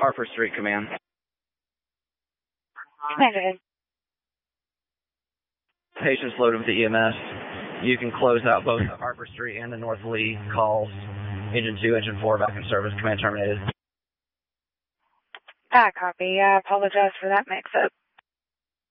Harper Street, command. Command ahead. Patients loaded with the EMS. You can close out both the Harper Street and the North Lee calls. Engine 2, Engine 4 back in service. Command terminated. Copy. I apologize for that mix-up.